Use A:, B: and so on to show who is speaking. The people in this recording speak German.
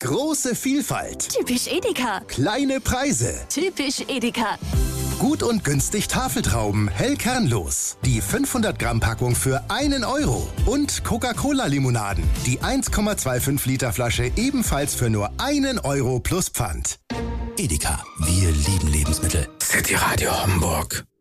A: Große Vielfalt.
B: Typisch Edeka.
A: Kleine Preise.
B: Typisch Edeka.
A: Gut und günstig Tafeltrauben, hell kernlos. Die 500 Gramm Packung für 1 Euro. Und Coca-Cola-Limonaden. Die 1,25 Liter Flasche ebenfalls für nur 1 Euro plus Pfand.
C: Edeka, wir lieben Lebensmittel.
D: City Radio Hamburg.